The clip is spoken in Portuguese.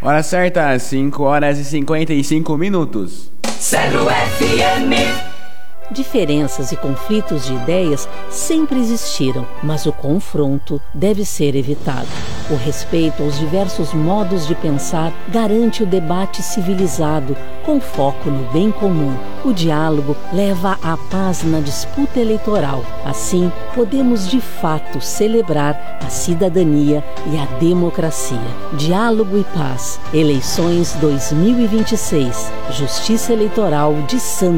Hora certa, 5h55. Celo FM. Diferenças e conflitos de ideias sempre existiram, mas o confronto deve ser evitado. O respeito aos diversos modos de pensar garante o debate civilizado, com foco no bem comum. O diálogo leva à paz na disputa eleitoral. Assim, podemos de fato celebrar a cidadania e a democracia. Diálogo e paz. Eleições 2026. Justiça Eleitoral de Santa